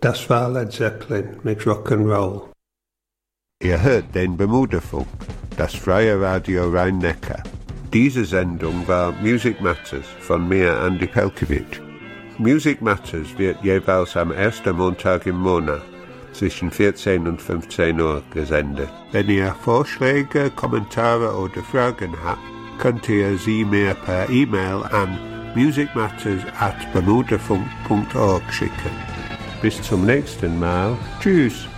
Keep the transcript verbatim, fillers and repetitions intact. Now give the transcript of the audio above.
Das war Led Zeppelin mit Rock'n'Roll. Ihr hört den Bermudafunk, das freie Radio Rhein-Neckar. Diese Sendung war Music Matters von mir, Andy Pelkowitsch. Music Matters wird jeweils am ersten Montag im Monat zwischen vierzehn und fünfzehn Uhr gesendet. Wenn ihr Vorschläge, Kommentare oder Fragen habt, könnt ihr sie mir per E-Mail an musicmatters at bermudafunk punkt org schicken. Bis zum nächsten Mal. Tschüss.